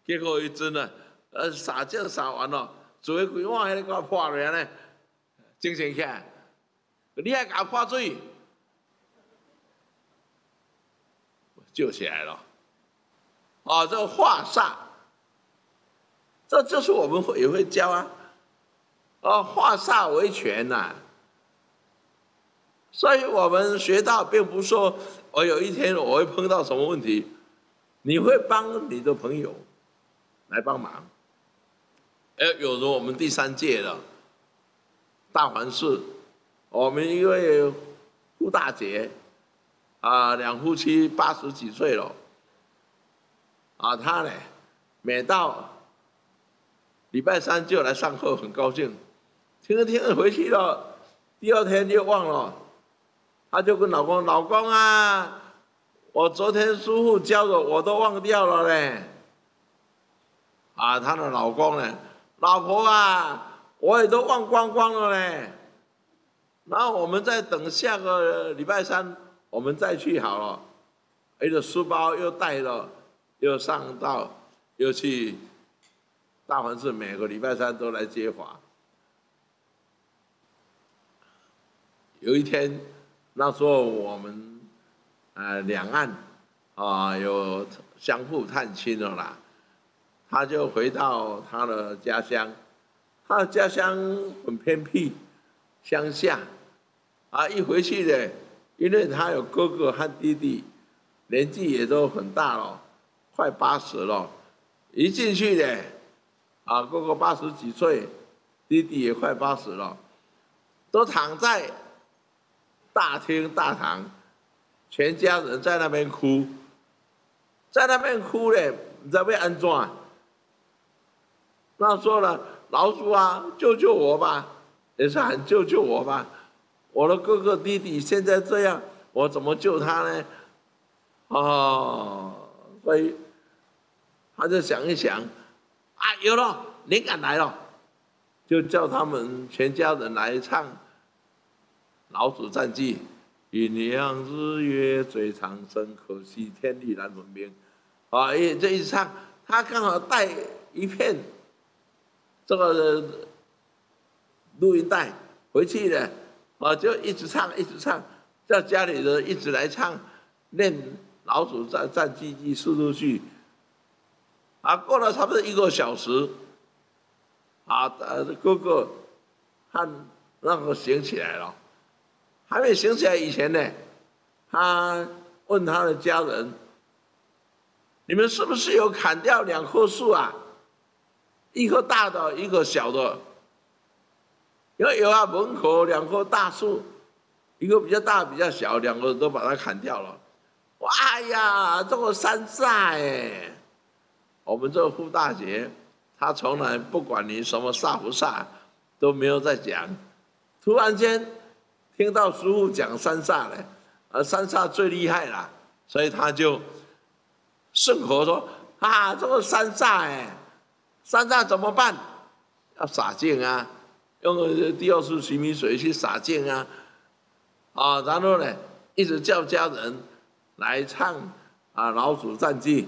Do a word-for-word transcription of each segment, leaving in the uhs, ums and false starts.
结果伊真啊，呃，洒井洒完咯，做伙规碗迄个给我破落安尼，精神起来，你还给我泼水，救起来了。啊，这个化煞，这就是我们会也会教啊。啊，化煞为权呐、啊。所以我们学到，并不是说我有一天我会碰到什么问题，你会帮你的朋友来帮忙。哎，有如我们第三届的大环市，我们一位顾大姐啊，两夫妻八十几岁了，啊，她呢，每到礼拜三就来上课，很高兴，听着听着回去了，第二天就忘了。她就跟老公：“老公啊，我昨天师父教的我都忘掉了嘞。”啊，她的老公呢，老婆啊，我也都忘光光了嘞。然后我们再等下个礼拜三，我们再去好了。一个书包又带了，又上到，又去大环市，每个礼拜三都来接法。有一天。那时候我们，呃，两岸啊有相互探亲了啦，他就回到他的家乡，他的家乡很偏僻，乡下，啊，一回去呢，因为他有哥哥和弟弟，年纪也都很大了，快八十了，一进去呢，啊，哥哥八十几岁，弟弟也快八十了，都躺在。大厅大堂，全家人在那边哭，在那边哭嘞，你知道要安怎？那说了，老鼠啊，救救我吧，也是喊救救我吧。我的哥哥弟弟现在这样，我怎么救他呢？哦，所以他就想一想，啊，有了，灵感来了，就叫他们全家人来唱。老鼠战记，阴阳日月最长生，可惜天地难分明。啊，这一唱，他刚好带一片这个录音带回去的，啊，就一直唱，一直唱，叫家里人一直来唱，练老鼠战战记记速度剧。啊，过了差不多一个小时，啊，哥哥和那个醒起来了。还没醒起来以前呢，他问他的家人：“你们是不是有砍掉两棵树啊？一棵大的，一棵小的。有有啊，门口两棵大树，一个比较大，比较小，两个都把它砍掉了。哇哎呀，这个山煞哎！我们这个傅大姐，她从来不管你什么煞不煞，都没有在讲。突然间。”听到师父讲三煞呢，而三煞最厉害啦，所以他就顺口说：“啊，这个三煞哎，三煞怎么办？要洒净啊，用第二次洗米水去洒净啊，啊，然后呢，一直叫家人来唱啊老鼠战记。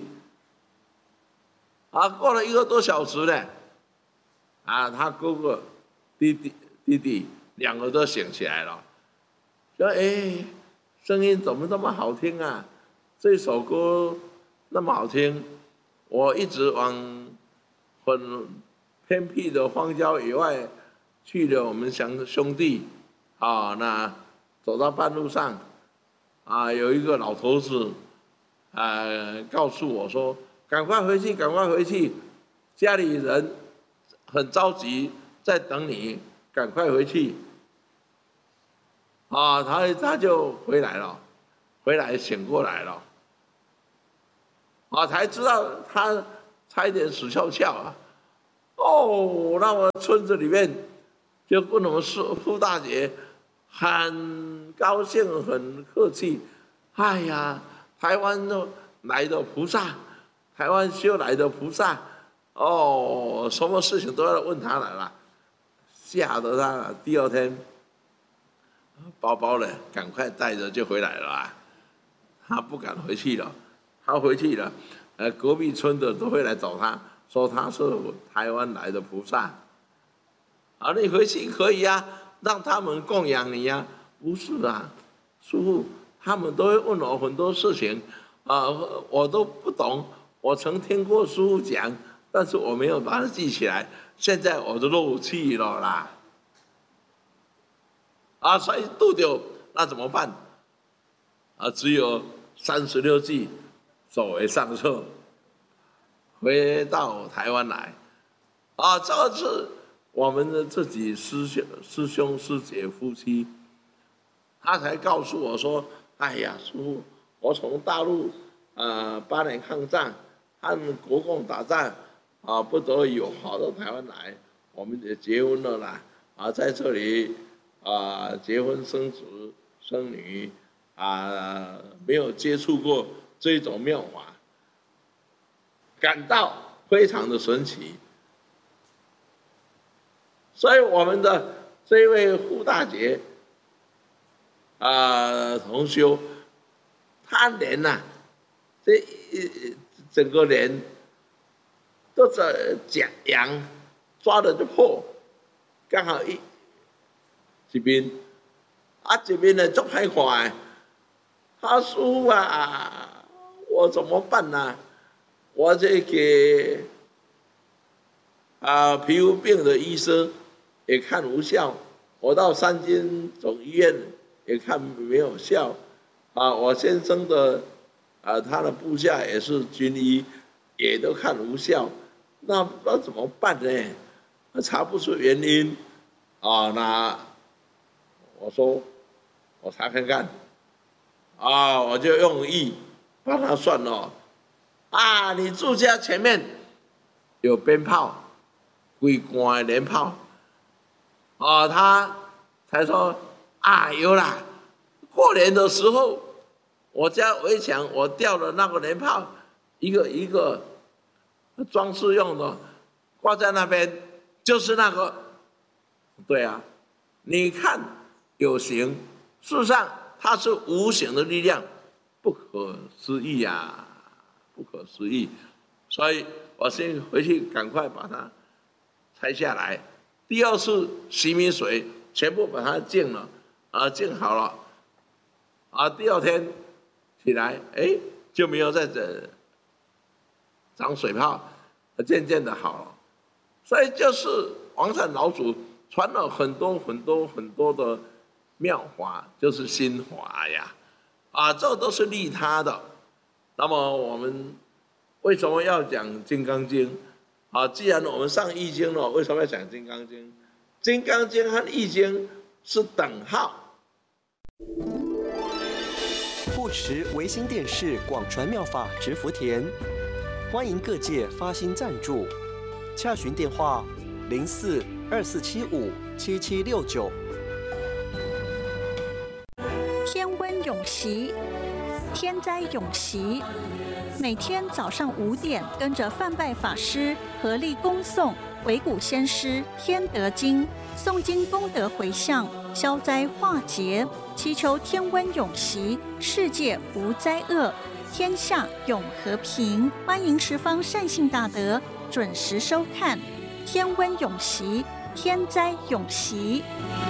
啊，过了一个多小时呢，啊，他哥哥、弟弟、弟弟两个都醒起来了。”说哎，声音怎么这么好听啊？这首歌那么好听，我一直往很偏僻的荒郊野外去了。我们乡兄弟啊，那走到半路上啊，有一个老头子啊，告诉我说：“赶快回去，赶快回去，家里人很着急，在等你，赶快回去。”啊，他他就回来了，回来醒过来了，啊，才知道他差一点死翘翘啊！哦，那么村子里面就跟我们傅傅大姐很高兴，很客气。哎呀，台湾的来的菩萨，台湾修来的菩萨，哦，什么事情都要问他来了，吓得他第二天。包包呢，赶快带着就回来了啊！他不敢回去了，他回去了， 呃，隔壁村的都会来找他，说他是台湾来的菩萨。啊，你回去可以啊，让他们供养你呀、啊。不是啊，师父，他们都会问我很多事情，啊、呃，我都不懂。我曾听过师父讲，但是我没有把它记起来。现在我都漏气了啦。啊，所以渡掉，那怎么办？啊，只有三十六计，走为上策。回到台湾来，啊，这个是我们的自己师兄、师兄师姐夫妻，他才告诉我说：“哎呀，师父，我从大陆呃八年抗战，和国共打仗，啊，不得已我跑到台湾来，我们也结婚了啦，啊，在这里啊结婚生子生女，啊，没有接触过这种妙法。”感到非常的神奇，所以我们的这位傅大姐啊、呃、同修，他连呐、啊，这整个脸都是假羊抓的就破，刚好一这边啊这边呢就拍快，他说啊，我怎么办呢、啊？我这个啊皮肤病的医生也看无效，我到三军总医院也看没有效，啊，我先生的啊他的部下也是军医，也都看无效，那不知道怎么办呢？查不出原因，啊，那我说我查看看，啊，我就用意帮他算了。啊！你住家前面有鞭炮，规罐的连炮，哦，他才说啊，有啦。过年的时候，我家围墙我吊了那个连炮，一个一个装饰用的，挂在那边，就是那个。对啊，你看有形，事实上它是无形的力量，不可思议呀、啊。不可思议，所以我先回去赶快把它拆下来。第二次洗米水全部把它净了，啊，净好了，啊，第二天起来，哎，就没有再这长水泡，渐渐的好了。所以就是王禅老祖传了很多很多很多的妙法，就是心法呀，啊，这都是利他的。那么我们为什么要讲《金刚经》？啊，既然我们上《易经》了，为什么要讲《金刚经》？《金刚经》和《易经》是等号。 护持维新电视广传妙法植福田，欢迎各界发心赞助，洽询电话零四二四七五七七六九。 天温永习。天灾永习，每天早上五点，跟着范拜法师合力恭诵维古先师天德经，诵经功德回向，消灾化劫，祈求天温永习，世界无灾厄，天下永和平。欢迎十方善信大德准时收看天温永习，天灾永习。